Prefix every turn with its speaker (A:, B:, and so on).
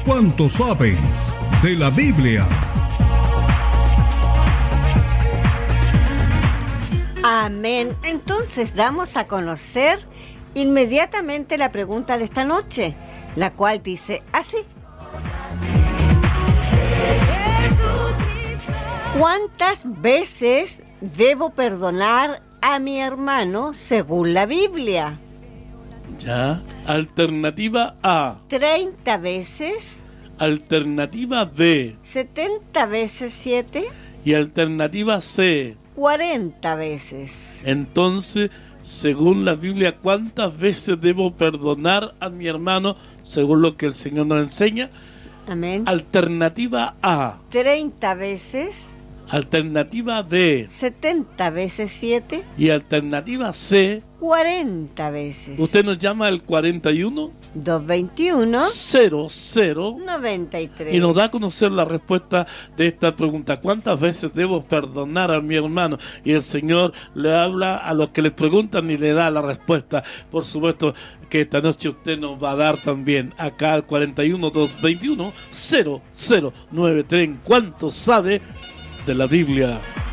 A: ¿Cuánto sabes de la Biblia?
B: Amén. Entonces damos a conocer inmediatamente la pregunta de esta noche, la cual dice así: ¿cuántas veces debo perdonar a mi hermano según la Biblia?
C: Ya. Alternativa A.
B: 30 veces.
C: Alternativa B.
B: 70 veces 7.
C: Y alternativa C.
B: 40 veces.
C: Entonces, según la Biblia, ¿cuántas veces debo perdonar a mi hermano según lo que el Señor nos enseña?
B: Amén.
C: Alternativa A.
B: 30 veces.
C: Alternativa B.
B: 70 veces 7.
C: Y alternativa C.
B: 40 veces.
C: Usted nos llama al 41
B: 221
C: 00
B: 93
C: y nos da a conocer la respuesta de esta pregunta: ¿cuántas veces debo perdonar a mi hermano? Y el Señor le habla a los que le preguntan y le da la respuesta. Por supuesto que esta noche usted nos va a dar también acá al 41 221 0093. ¿Cuánto sabe de la Biblia?